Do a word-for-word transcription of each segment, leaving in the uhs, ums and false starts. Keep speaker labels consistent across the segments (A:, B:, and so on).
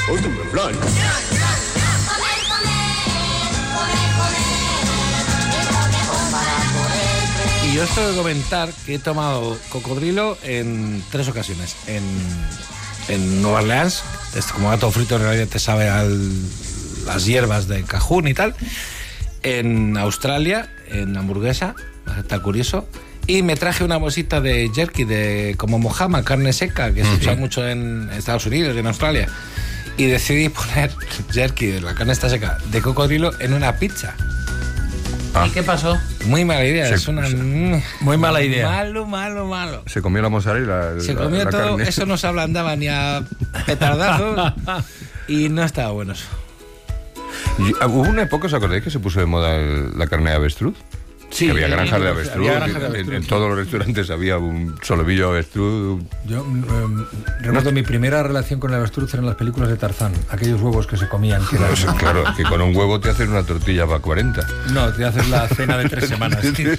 A: Último plan.
B: Y yo os tengo que comentar que he tomado cocodrilo en tres ocasiones. En, en Nueva Orleans, es como gato frito, en realidad te sabe a las hierbas de cajún y tal. En Australia, en hamburguesa, está curioso. Y me traje una bolsita de jerky, de como mojama, carne seca, que se uh-huh. usa mucho en Estados Unidos y en Australia. Y decidí poner jerky, la carne está seca, de cocodrilo en una pizza.
C: Ah. ¿Y qué pasó?
B: Muy mala idea,
C: se,
B: es una...
C: Se,
B: muy
C: mala idea.
B: Malo, malo, malo.
C: Se comió la mozzarella. El,
B: se comió
C: la, la
B: todo,
C: carne.
B: Eso no se ablandaba ni a petardazos y no estaba bueno eso.
C: Y, hubo una época, ¿os acordáis que se puso de moda el, la carne de avestruz?
B: Sí,
C: que había granjas de avestruz,
B: granja de
C: avestruz en, en todos los restaurantes había un solomillo de avestruz.
D: Yo eh, recuerdo mi primera relación con el avestruz en las películas de Tarzán, aquellos huevos que se comían. Que eran...
C: no, sí, claro, que con un huevo te hacen una tortilla para cuarenta.
D: No, te haces la cena de tres semanas.
C: Sí, sí.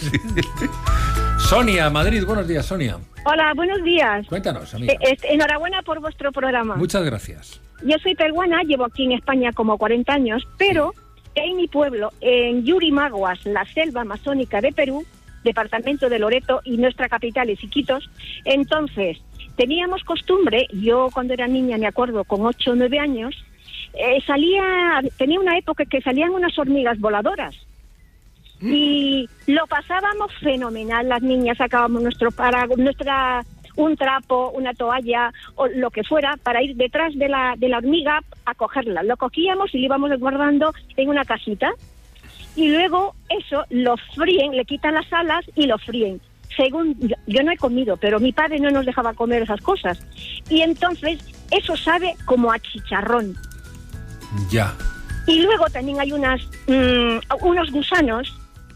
D: Sonia, Madrid, buenos días, Sonia.
E: Hola, buenos días.
D: Cuéntanos, amiga.
E: Eh, enhorabuena por vuestro programa.
D: Muchas gracias.
E: Yo soy peruana, llevo aquí en España como cuarenta años, pero en mi pueblo, en Yurimaguas, la selva amazónica de Perú, departamento de Loreto, y nuestra capital es Iquitos. Entonces, teníamos costumbre, yo cuando era niña, me acuerdo, con ocho o nueve años, eh, salía, tenía una época que salían unas hormigas voladoras. ¿Mm? Y lo pasábamos fenomenal, las niñas sacábamos nuestro para, nuestra un trapo, una toalla o lo que fuera para ir detrás de la, de la hormiga a cogerla. Lo cogíamos y lo íbamos guardando en una cajita. Y luego eso lo fríen, le quitan las alas y lo fríen. Según yo, yo no he comido, pero mi padre no nos dejaba comer esas cosas. Y entonces eso sabe como a chicharrón.
D: Ya.
E: Y luego también hay unas mmm, unos gusanos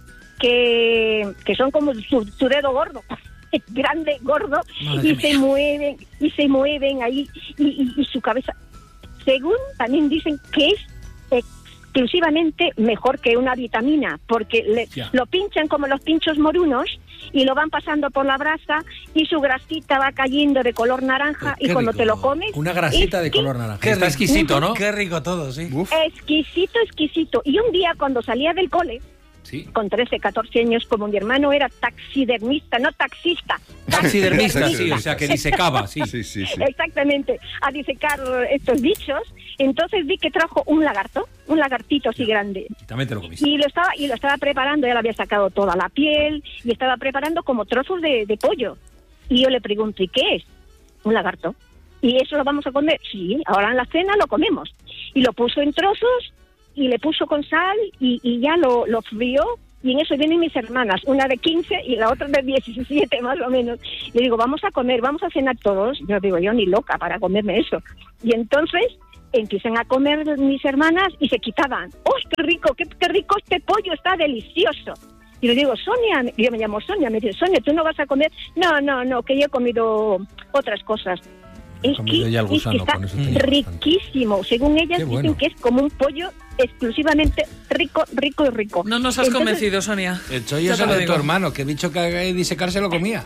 E: que, que son como su, su dedo gordo, grande, gordo, Madre y mía. se mueven, y se mueven ahí, y, y, y su cabeza. Según también dicen que es exclusivamente mejor que una vitamina, porque le, lo pinchan como los pinchos morunos y lo van pasando por la brasa y su grasita va cayendo de color naranja y cuando rico. Te lo comes...
D: Una grasita de color naranja.
B: Qué
D: Está exquisito, ¿no?
B: Qué rico todo, sí.
E: Uf. Exquisito, exquisito. Y un día cuando salía del cole, sí. con trece, catorce años, como mi hermano era taxidermista, no taxista.
D: Taxidermista, taxidermista sí, o sea que disecaba, sí.
C: Sí, sí, sí.
E: Exactamente, a disecar estos bichos. Entonces vi que trajo un lagarto, un lagartito así grande.
D: Y también te lo comiste.
E: Y lo estaba, y lo estaba preparando, ya le había sacado toda la piel, y estaba preparando como trozos de, de pollo. Y yo le pregunto, ¿y qué es? Un lagarto. ¿Y eso lo vamos a comer? Sí, ahora en la cena lo comemos. Y lo puso en trozos, y le puso con sal, y, y ya lo, lo frió, y en eso vienen mis hermanas, una de quince y la otra de diecisiete más o menos. Le digo, vamos a comer, vamos a cenar todos. Yo digo, yo ni loca para comerme eso. Y entonces empiezan a comer mis hermanas y se quitaban. ¡Oh, qué rico, qué, qué rico este pollo, está delicioso! Y le digo, Sonia, yo me llamo Sonia, me dice, Sonia, ¿tú no vas a comer? No, no, no, que yo he comido otras cosas. Es que, es que está riquísimo. Según ellas bueno. dicen que es como un pollo exclusivamente rico, rico y rico.
F: No nos has
E: Entonces,
F: convencido, Sonia.
B: El chollo es el de tu hermano, que dicho que haga y disecar se lo comía.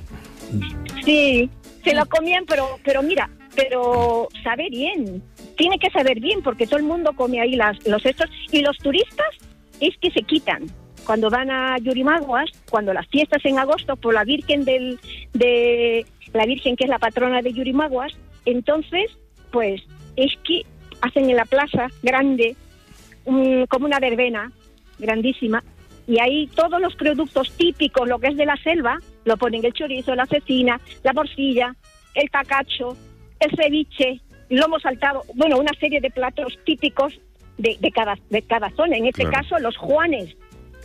E: Sí, se lo comían, pero, pero mira, pero sabe bien. Tiene que saber bien, porque todo el mundo come ahí las, los estos. Y los turistas es que se quitan. Cuando van a Yurimaguas, cuando las fiestas en agosto, por la Virgen del, de la Virgen que es la patrona de Yurimaguas, entonces, pues, es que hacen en la plaza grande, um, como una verbena grandísima, y ahí todos los productos típicos, lo que es de la selva, lo ponen: el chorizo, la cecina, la morcilla, el tacacho, el ceviche, el lomo saltado, bueno, una serie de platos típicos de, de, cada, de cada zona. En este claro. caso, los juanes.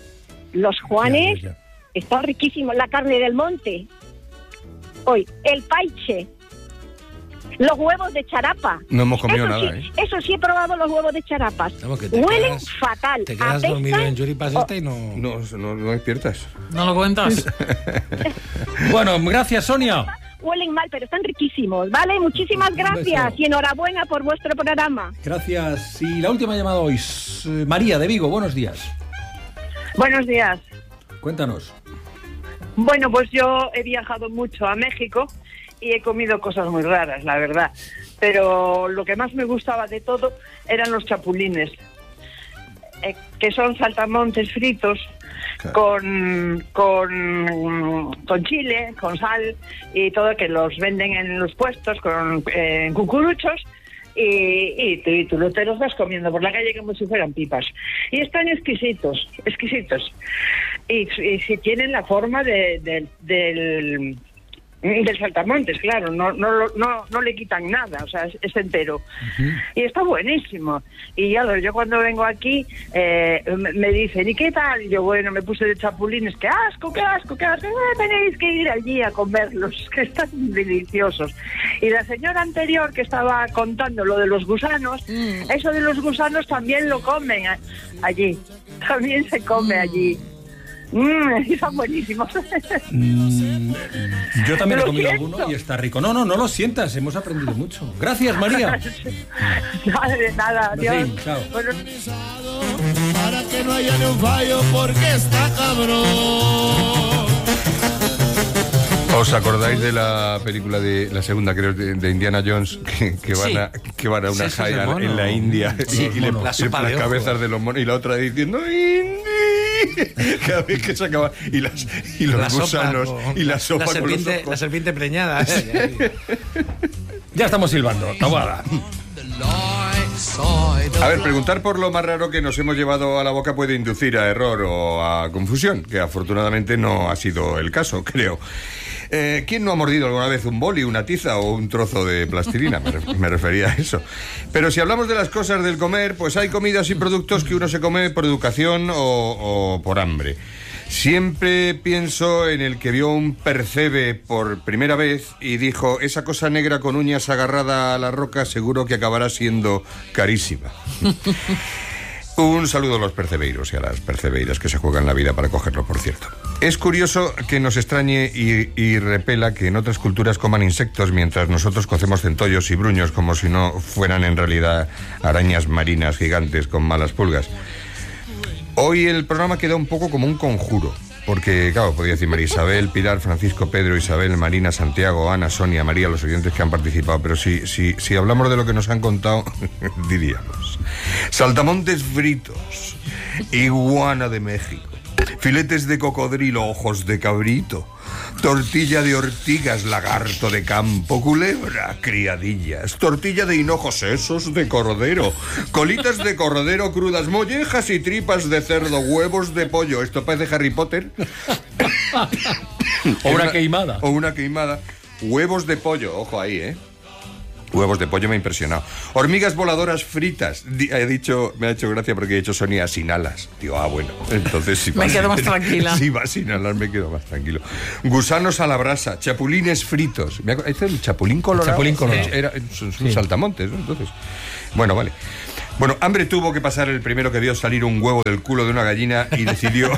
E: Los juanes ya, ya, ya. están riquísimos, la carne del monte, hoy, el paiche, los huevos de charapa.
C: No hemos comido
E: eso
C: nada,
E: sí,
C: ¿eh?
E: Eso sí he probado los huevos de charapas. Huelen
B: quedas,
E: fatal.
B: Te quedas
E: apestan,
B: dormido en Yuripas
E: oh,
B: esta y no...
C: No, no, no despiertas.
F: ¿No lo cuentas?
D: Bueno, gracias, Sonia.
E: Huelen mal, pero están riquísimos, ¿vale? Muchísimas gracias y enhorabuena por vuestro programa.
D: Gracias. Y la última llamada hoy, María de Vigo, buenos días.
G: Buenos días.
D: Cuéntanos.
G: Bueno, pues yo he viajado mucho a México y he comido cosas muy raras, la verdad. Pero lo que más me gustaba de todo eran los chapulines, eh, que son saltamontes fritos, claro, con, con, con chile, con sal y todo, que los venden en los puestos con eh, cucuruchos. Y, y, y tú te los vas comiendo por la calle como si fueran pipas. Y están exquisitos, exquisitos. Y, y si tienen la forma de, de, del, del saltamontes, claro, no, no, no, no le quitan nada, o sea, es, es entero. Uh-huh. Y está buenísimo. Y ya yo cuando vengo aquí eh, me dicen, ¿y qué tal? Y yo, bueno, me puse de chapulines, ¡qué asco, qué asco, qué asco! Eh, tenéis que ir allí a comerlos, que están deliciosos. Y la señora anterior que estaba contando lo de los gusanos, mm. eso de los gusanos también lo comen a, allí, también se come mm. allí. Mmm, son buenísimos.
D: Mm, yo también
G: Lo
D: he comido
G: siento.
D: alguno y está rico. No, no, no lo sientas, hemos aprendido mucho. Gracias, María.
G: Nada de nada, adiós.
D: Sí, chao.
G: Bueno,
A: para que no haya ni un fallo porque está cabrón.
C: ¿Os acordáis de la película de la segunda, creo, de, de Indiana Jones, que, que, van,
B: Sí.
C: a, que van a una
B: Sí, sí,
C: jaya
B: el mono.
C: en la India
B: Sí,
C: y, y le
B: mono. La
C: ponen
B: sopa
C: las
B: de ojo.
C: cabezas de los monos y la otra diciendo ¡Indi! Cada vez que se acaba y, las, y los
B: La sopa
C: gusanos
B: con-
C: y la sopa
B: la
C: con los
B: serpiente,
C: ojos.
B: la serpiente preñada. ¿eh?
D: Ya estamos silbando. Taboada.
C: A ver, preguntar por lo más raro que nos hemos llevado a la boca puede inducir a error o a confusión, que afortunadamente no ha sido el caso, creo. Eh, ¿Quién no ha mordido alguna vez un boli, una tiza o un trozo de plastilina? Me, re- me refería a eso. Pero si hablamos de las cosas del comer, pues hay comidas y productos que uno se come por educación o, o por hambre. Siempre pienso en el que vio un percebe por primera vez y dijo, esa cosa negra con uñas agarrada a la roca seguro que acabará siendo carísima. Un saludo a los percebeiros y a las percebeiras que se juegan la vida para cogerlo, por cierto. Es curioso que nos extrañe y, y repela que en otras culturas coman insectos mientras nosotros cocemos centollos y bruños como si no fueran en realidad arañas marinas gigantes con malas pulgas. Hoy el programa queda un poco como un conjuro, porque, claro, podría decir María Isabel, Pilar, Francisco, Pedro, Isabel, Marina, Santiago, Ana, Sonia, María, los oyentes que han participado, pero si, si, si hablamos de lo que nos han contado, diríamos saltamontes fritos, iguana de México, filetes de cocodrilo, ojos de cabrito, tortilla de ortigas, lagarto de campo, culebra, criadillas, tortilla de hinojo, sesos de cordero, colitas de cordero crudas, mollejas y tripas de cerdo, huevos de pollo. Esto parece Harry Potter.
D: O una queimada.
C: O una queimada. Huevos de pollo, ojo ahí, ¿eh? Huevos de pollo me ha impresionado. Hormigas voladoras fritas. Di- He dicho, me ha hecho gracia porque he dicho Sonia sin alas. Digo, ah, bueno. Entonces si
F: Me
C: va
F: quedo
C: sin-
F: más tranquila.
C: Si va sin alas me quedo más tranquilo. Gusanos a la brasa, chapulines fritos. Me ha- Este es el chapulín colorado.
D: Chapulín colorado.
C: Era, son son
D: Sí.
C: saltamontes, ¿no? Entonces. Bueno, vale. Bueno, hambre tuvo que pasar el primero que vio salir un huevo del culo de una gallina y decidió.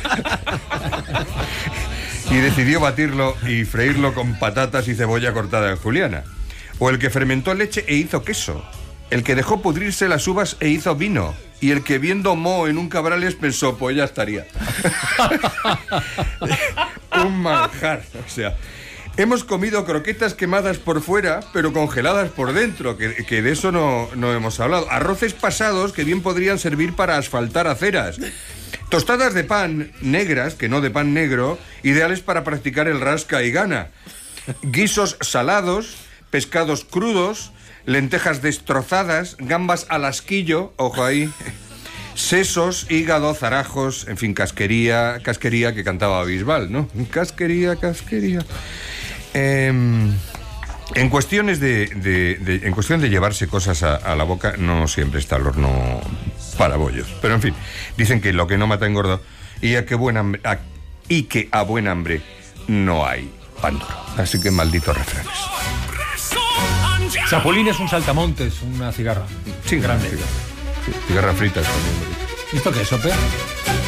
C: y decidió batirlo y freírlo con patatas y cebolla cortada en juliana. O el que fermentó leche e hizo queso. El que dejó pudrirse las uvas e hizo vino. Y el que viendo moho en un cabrales pensó, pues ya estaría. Un manjar. O sea, hemos comido croquetas quemadas por fuera, pero congeladas por dentro, que, que de eso no, no hemos hablado. Arroces pasados que bien podrían servir para asfaltar aceras. Tostadas de pan negras, que no de pan negro, ideales para practicar el rasca y gana. Guisos salados, pescados crudos, lentejas destrozadas, gambas al asquillo, ojo ahí, sesos, hígado, zarajos, en fin, casquería, casquería que cantaba Bisbal, ¿no? Casquería, casquería. Eh, en cuestiones de, de- de- en cuestión de llevarse cosas a, a la boca, no siempre está el horno para bollos. Pero en fin, dicen que lo que no mata engorda y a que buen hambre, a- y que a buen hambre no hay pan duro. Así que malditos refranes.
D: Chapulín es un saltamontes, una cigarra.
C: Sí,
D: grande.
C: cigarra. Sí, cigarra fritas también.
D: ¿Esto qué es, Sope?